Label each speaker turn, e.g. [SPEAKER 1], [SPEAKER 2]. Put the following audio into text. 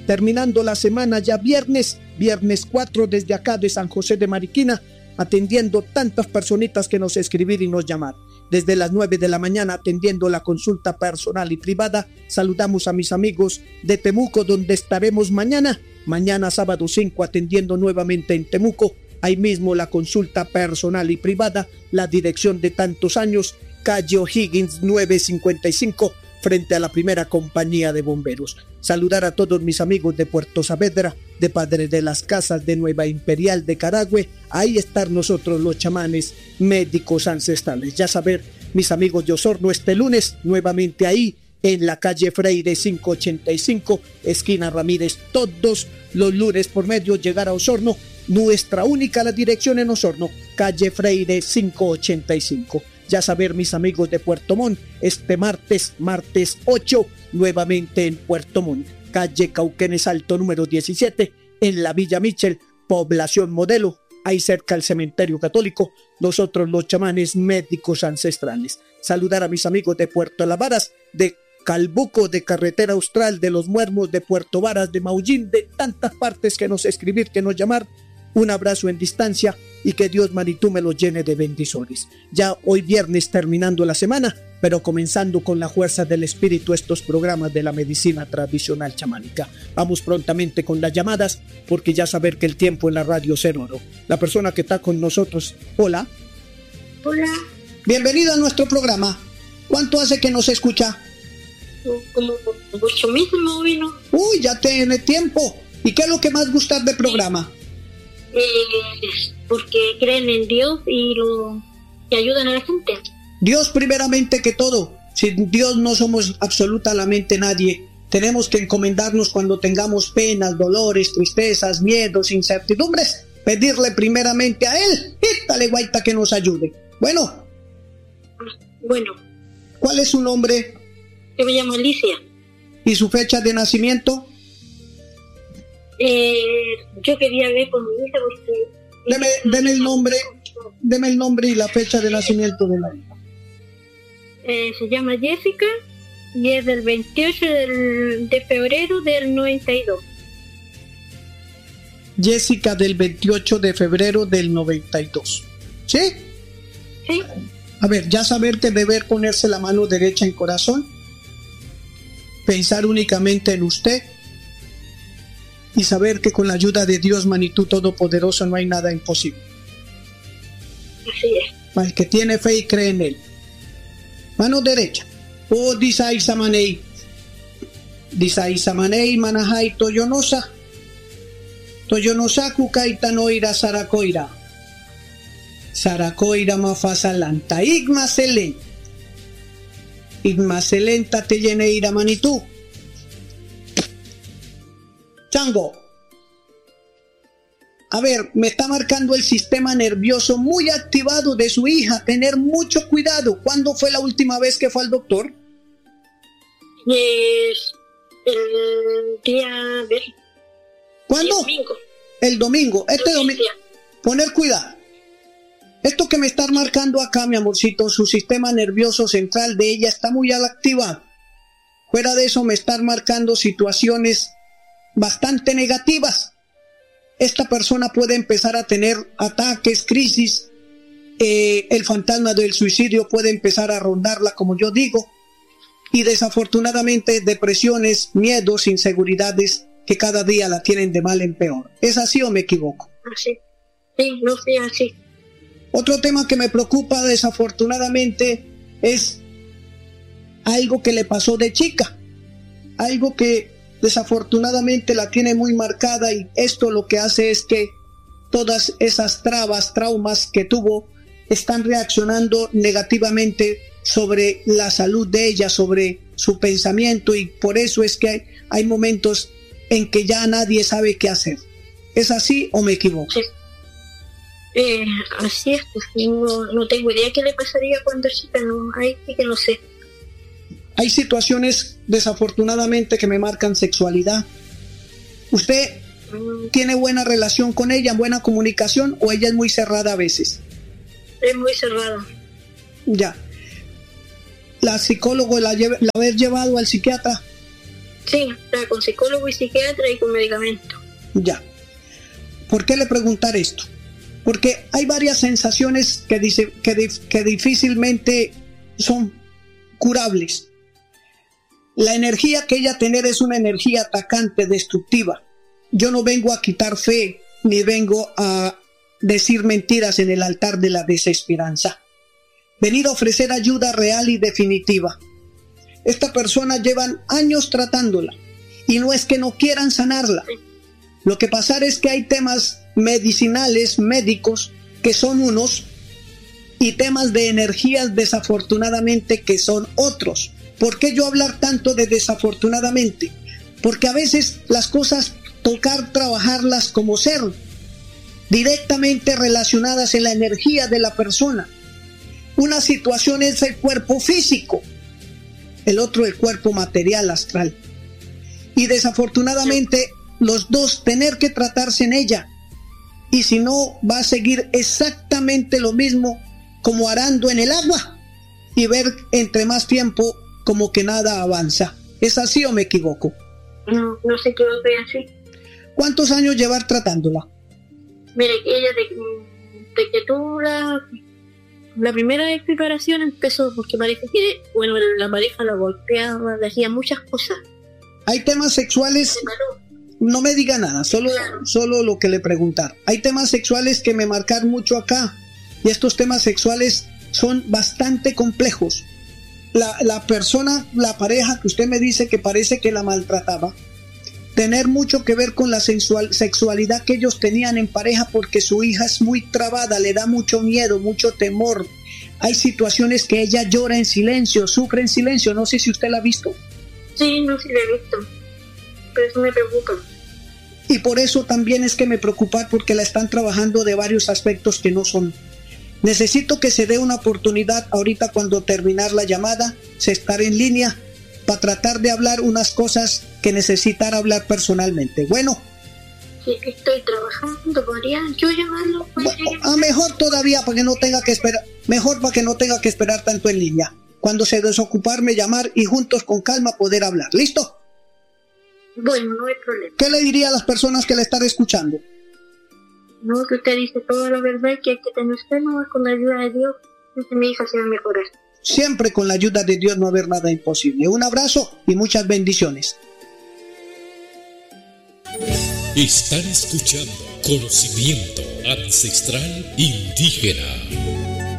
[SPEAKER 1] terminando la semana ya viernes 4 desde acá de San José de Mariquina, atendiendo tantas personitas que nos escribir y nos llamar. Desde las 9 de la mañana atendiendo la consulta personal y privada. Saludamos a mis amigos de Temuco, donde estaremos mañana sábado 5, atendiendo nuevamente en Temuco. Ahí mismo la consulta personal y privada, la dirección de tantos años, calle O'Higgins 955, frente a la primera compañía de bomberos. Saludar a todos mis amigos de Puerto Saavedra, de Padre de las Casas, de Nueva Imperial, de Carahue. Ahí están nosotros los chamanes médicos ancestrales. Ya saber, mis amigos de Osorno, este lunes nuevamente ahí en la calle Freire 585, esquina Ramírez, todos los lunes por medio llegar a Osorno. Nuestra única la dirección en Osorno, calle Freire 585. Ya saber, mis amigos de Puerto Montt, este martes 8, nuevamente en Puerto Montt, calle Cauquenes Alto número 17, en la Villa Michel, población modelo, ahí cerca al cementerio católico, nosotros los chamanes médicos ancestrales. Saludar a mis amigos de Puerto Las Varas, de Calbuco, de Carretera Austral, de Los Muermos, de Puerto Varas, de Maullín, de tantas partes que nos escribir, que nos llamar. Un abrazo en distancia y que Dios Manitú me lo llene de bendiciones. Ya hoy viernes terminando la semana, pero comenzando con la fuerza del espíritu estos programas de la medicina tradicional chamánica. Vamos prontamente con las llamadas, porque ya saber que el tiempo en la radio es oro. La persona que está con nosotros, hola.
[SPEAKER 2] Hola.
[SPEAKER 1] Bienvenido a nuestro programa. ¿Cuánto hace que nos escucha?
[SPEAKER 2] Como 8 meses más o menos.
[SPEAKER 1] Uy, ya tiene tiempo. ¿Y qué es lo que más gusta del programa?
[SPEAKER 2] Porque creen en Dios y que ayudan a la gente.
[SPEAKER 1] Dios primeramente que todo. Sin Dios no somos absolutamente nadie. Tenemos que encomendarnos cuando tengamos penas, dolores, tristezas, miedos, incertidumbres. Pedirle primeramente a Él. Dale guaita que nos ayude. Bueno. ¿Cuál es su nombre?
[SPEAKER 2] Yo me llamo Alicia.
[SPEAKER 1] ¿Y su fecha de nacimiento?
[SPEAKER 2] Yo quería ver con mi hija porque...
[SPEAKER 1] Deme el nombre y la fecha de nacimiento de la hija.
[SPEAKER 2] Se llama Jessica y es del 28 de febrero del 92.
[SPEAKER 1] Jessica, del 28 de febrero del 92. ¿Sí?
[SPEAKER 2] Sí.
[SPEAKER 1] A ver, ya saber que deber ponerse la mano derecha en corazón, pensar únicamente en usted y saber que con la ayuda de Dios Manitú Todopoderoso no hay nada imposible.
[SPEAKER 2] Así es.
[SPEAKER 1] Para el que tiene fe y cree en Él. Mano derecha. O disai samanei manahai toyonosa kukaita noira sarakoira mafasalanta igmaselenta te lleneira Manitú. Chango. A ver, me está marcando el sistema nervioso muy activado de su hija. Tener mucho cuidado. ¿Cuándo fue la última vez que fue al doctor?
[SPEAKER 2] El día de...
[SPEAKER 1] ¿Cuándo? El domingo. Este domingo. Poner cuidado. Esto que me está marcando acá, mi amorcito, su sistema nervioso central de ella está muy activado. Fuera de eso me están marcando situaciones bastante negativas. Esta persona puede empezar a tener ataques, crisis, el fantasma del suicidio puede empezar a rondarla, como yo digo, y desafortunadamente depresiones, miedos, inseguridades que cada día la tienen de mal en peor. ¿Es así o me equivoco?
[SPEAKER 2] Así. Sí, no sé, así.
[SPEAKER 1] Otro tema que me preocupa desafortunadamente es algo que le pasó de chica, algo que desafortunadamente la tiene muy marcada, y esto lo que hace es que todas esas traumas que tuvo están reaccionando negativamente sobre la salud de ella, sobre su pensamiento, y por eso es que hay momentos en que ya nadie sabe qué hacer. ¿Es así o me equivoco?
[SPEAKER 2] Sí. Así es, pues no tengo idea qué le pasaría cuando chica, no, ahí sí que no sé.
[SPEAKER 1] Hay situaciones desafortunadamente que me marcan sexualidad. ¿Usted tiene buena relación con ella, buena comunicación, o ella es muy cerrada a veces?
[SPEAKER 2] Es muy cerrada.
[SPEAKER 1] Ya. ¿La psicóloga la haber llevado al psiquiatra?
[SPEAKER 2] Sí, está con psicólogo y psiquiatra y con medicamento.
[SPEAKER 1] Ya. ¿Por qué le preguntar esto? Porque hay varias sensaciones que difícilmente son curables. La energía que ella tiene es una energía atacante, destructiva. Yo no vengo a quitar fe, ni vengo a decir mentiras en el altar de la desesperanza. Venir a ofrecer ayuda real y definitiva. Esta persona llevan años tratándola y no es que no quieran sanarla. Lo que pasa es que hay temas medicinales, médicos, que son unos, y temas de energías desafortunadamente que son otros. ¿Por qué yo hablar tanto de desafortunadamente? Porque a veces las cosas tocar trabajarlas como ser, directamente relacionadas en la energía de la persona. Una situación es el cuerpo físico, el otro el cuerpo material, astral. Y desafortunadamente los dos tener que tratarse en ella. Y si no, va a seguir exactamente lo mismo como arando en el agua y ver entre más tiempo como que nada avanza. ¿Es así o me equivoco?
[SPEAKER 2] No se equivoca, así.
[SPEAKER 1] ¿Cuántos años llevar tratándola?
[SPEAKER 2] Mire, ella de que tuvo la primera preparación empezó porque parece que, bueno, la pareja la golpeaba, le hacía muchas cosas.
[SPEAKER 1] Hay temas sexuales, no me diga nada, solo lo que le preguntar. Hay temas sexuales que me marcan mucho acá y estos temas sexuales son bastante complejos. La persona, la pareja que usted me dice que parece que la maltrataba, tener mucho que ver con la sexualidad que ellos tenían en pareja, porque su hija es muy trabada, le da mucho miedo, mucho temor. Hay situaciones que ella llora en silencio, sufre en silencio, no sé si usted la ha visto.
[SPEAKER 2] Sí, no, sí la he visto, pero eso me preocupa.
[SPEAKER 1] Y por eso también es que me preocupa, porque la están trabajando de varios aspectos que no son. Necesito que se dé una oportunidad ahorita cuando terminar la llamada, se estar en línea, para tratar de hablar unas cosas que necesitar hablar personalmente. Bueno.
[SPEAKER 2] Sí, estoy trabajando, ¿podría yo llamarlo?
[SPEAKER 1] Mejor todavía, para que no tenga que esperar, mejor para que no tenga que esperar tanto en línea. Cuando se desocuparme, llamar y juntos con calma poder hablar. ¿Listo?
[SPEAKER 2] Bueno, no hay problema.
[SPEAKER 1] ¿Qué le diría a las personas que le están escuchando?
[SPEAKER 2] No, que usted dice toda la verdad, que hay que tener usted nomás con la ayuda de Dios, que mi hija se va a mejorar.
[SPEAKER 1] Siempre con la ayuda de Dios no va a haber nada imposible. Un abrazo y muchas bendiciones.
[SPEAKER 3] Están escuchando Conocimiento Ancestral Indígena.